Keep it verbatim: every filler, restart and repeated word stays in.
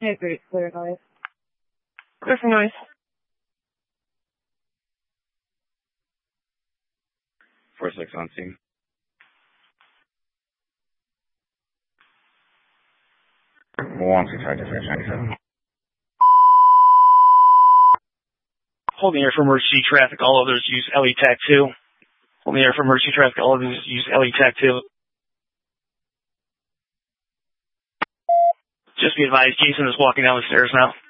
I agree. Clear noise. Clear for noise. four six on scene. one six five ninety-seven. Holding air for emergency traffic. All others use L E TAC two. Holding air for emergency traffic. All others use L E TAC two. Just be advised, Jason is walking down the stairs now.